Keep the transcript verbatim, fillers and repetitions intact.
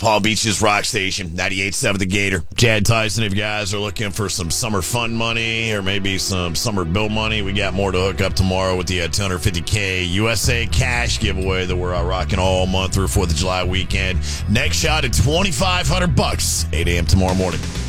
Palm Beach's Rock Station, ninety-eight point seven The Gator. Chad Tyson, if you guys are looking for some summer fun money or maybe some summer bill money, we got more to hook up tomorrow with the uh, two hundred fifty K U S A cash giveaway that we're uh, rocking all month through fourth of July weekend. Next shot at twenty-five hundred bucks, eight a.m. tomorrow morning.